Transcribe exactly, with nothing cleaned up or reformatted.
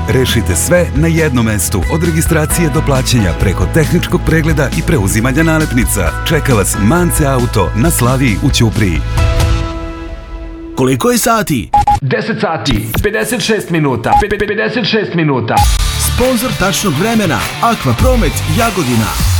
Rešite sve na jednom mestu, od registracije do plaćanja preko tehničkog pregleda i preuzimanja nalepnica. Čeka vas Mance Auto na Slaviji u Ćupriji. Koliko je sati? deset sati, pedeset šest minuta, pedeset šest minuta. Sponzor tačnog vremena, Aquapromet Jagodina.